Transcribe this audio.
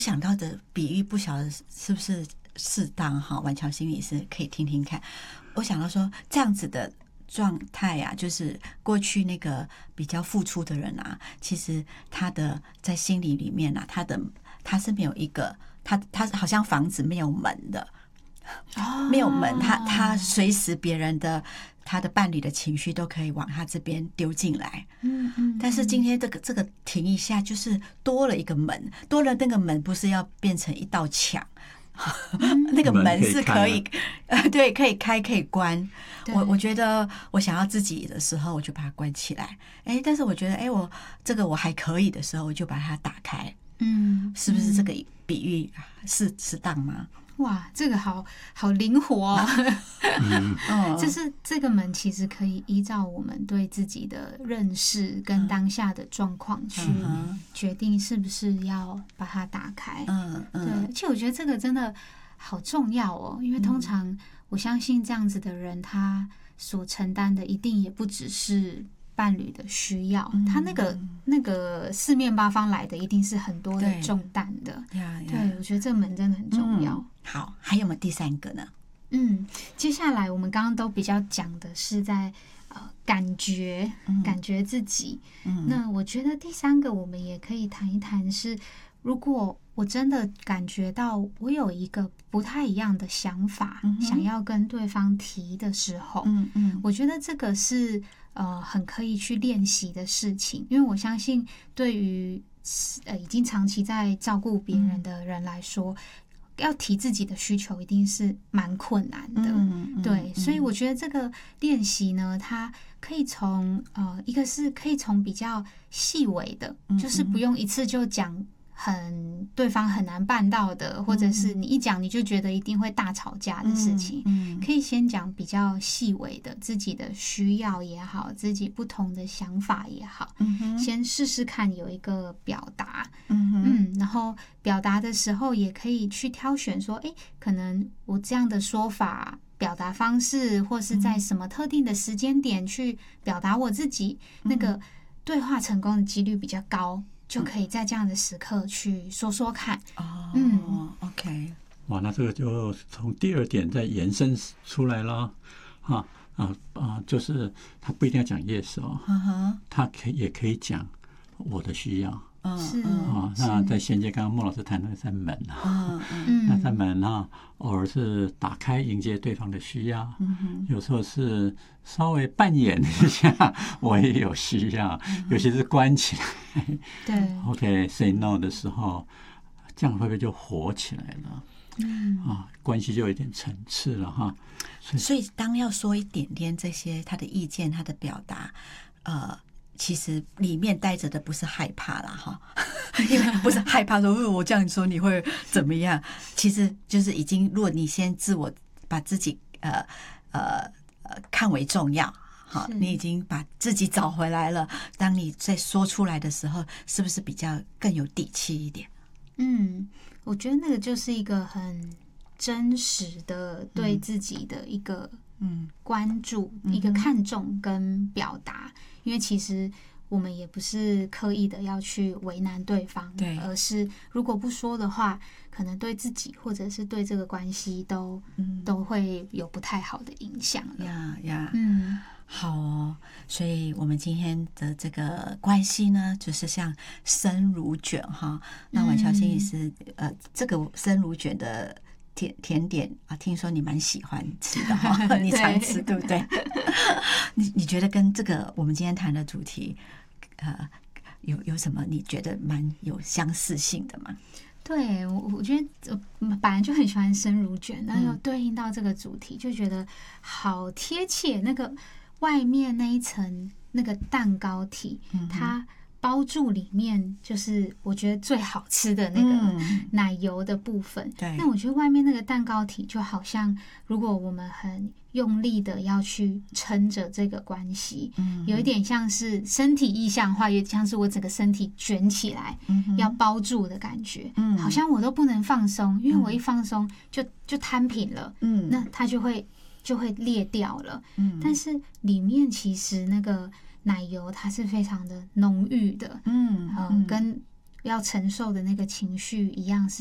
想到的比喻不晓得是不是适当哈？婉乔心理师可以听听看。我想到说这样子的状态啊，就是过去那个比较付出的人啊，其实他的在心理里面啊，他是没有一个他好像房子没有门的。没有门，他随时别人的他的伴侣的情绪都可以往他这边丢进来。但是今天这个停一下，就是多了一个门，多了那个门不是要变成一道墙。那个门是可以，对，可以开可以关。我觉得我想要自己的时候，我就把它关起来。但是我觉得，我这个我还可以的时候，我就把它打开。是不是这个比喻是适当吗？ 哇，这个好灵活哦！就是这个门其实可以依照我们对自己的认识跟当下的状况去决定是不是要把它打开。对，而且我觉得这个真的好重要哦，因为通常我相信这样子的人，他所承担的一定也不只是伴侣的需要，他那个四面八方来的一定是很多的重担的。对，我觉得这门真的很重要。 好，还有没有第三个呢？ 接下来我们刚刚都比较讲的是在感觉自己。那我觉得第三个我们也可以谈一谈是，如果我真的感觉到我有一个不太一样的想法，想要跟对方提的时候，我觉得这个是很可以去练习的事情，因为我相信对于已经长期在照顾别人的人来说，要提自己的需求一定是蛮困难的。对，所以我觉得这个练习呢，它可以从一个是可以从比较细微的，就是不用一次就讲对方很难办到的，或者是你一讲你就觉得一定会大吵架的事情，可以先讲比较细微的自己的需要也好，自己不同的想法也好，先试试看有一个表达。然后表达的时候也可以去挑选说，可能我这样的说法表达方式，或是在什么特定的时间点去表达我自己，那个对话成功的几率比较高，就可以在这样的时刻去说说看。 OK， 哇，那这个就从第二点再延伸出来了就是他不一定要讲 yes 他也可以讲我的需要。那在衔接刚刚孟老师谈的在门那在门偶尔是打开迎接对方的需要，有时候是稍微扮演一下我也有需要，尤其是关起来对 OK say no 的时候，这样会不会就活起来了？关系就有一点层次了所以当要说一点点这些他的意见，他的表达，其实里面带着的不是害怕啦因为不是害怕说我这样说你会怎么样，其实就是已经，如果你先自我把自己看为重要，你已经把自己找回来了，当你在说出来的时候，是不是比较更有底气一点？ 我觉得那个就是一个很真实的对自己的一个关注，一个看重跟表达。因为其实我们也不是刻意的要去为难对方，对，而是如果不说的话，可能对自己或者是对这个关系都会有不太好的影响好哦，所以我们今天的这个关系呢，就是像生乳卷那婉乔心理师这个生乳卷的甜点听说你蛮喜欢吃的你常吃对不对？你觉得跟这个我们今天谈的主题有什么你觉得蛮有相似性的吗？ 对，我觉得本来就很喜欢生乳卷，然后又对应到这个主题，就觉得好贴切。那个外面那一层那个蛋糕体，它包住里面就是我觉得最好吃的那个奶油的部分。那我觉得外面那个蛋糕体就好像，如果我们很用力的要去撑着这个关系，有一点像是身体意象化，也像是我整个身体卷起来，要包住的感觉，好像我都不能放松，因为我一放松就摊平了，那它就会裂掉了。但是里面其实那个奶油它是非常的浓郁的，跟要承受的那个情绪一样